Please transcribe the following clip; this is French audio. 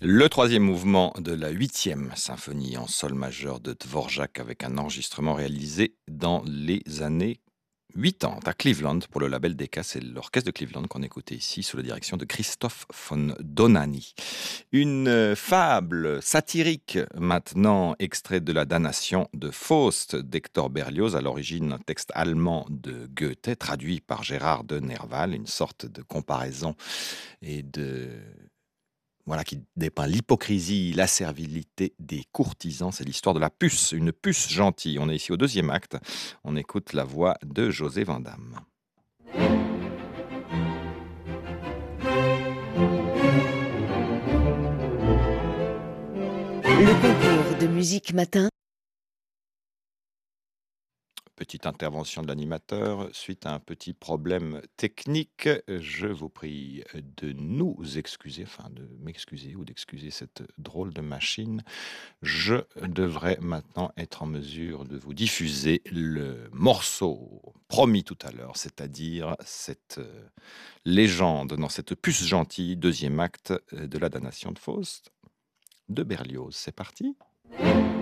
Le troisième mouvement de la huitième symphonie en sol majeur de Dvorak avec un enregistrement réalisé dans les années 80 à Cleveland pour le label Decca. C'est l'orchestre de Cleveland qu'on écoutait ici sous la direction de Christoph von Donani. Une fable satirique maintenant, extrait de la damnation de Faust d'Hector Berlioz, à l'origine un texte allemand de Goethe, traduit par Gérard de Nerval, une sorte de comparaison et de voilà, qui dépeint l'hypocrisie, la servilité des courtisans. C'est l'histoire de la puce, une puce gentille. On est ici au deuxième acte. On écoute la voix de José Vandamme. Le concours de musique matin. Petite intervention de l'animateur suite à un petit problème technique. Je vous prie de nous excuser, enfin de m'excuser ou d'excuser cette drôle de machine. Je devrais maintenant être en mesure de vous diffuser le morceau promis tout à l'heure, c'est-à-dire cette légende dans cette puce gentille, deuxième acte de la damnation de Faust de Berlioz. C'est parti.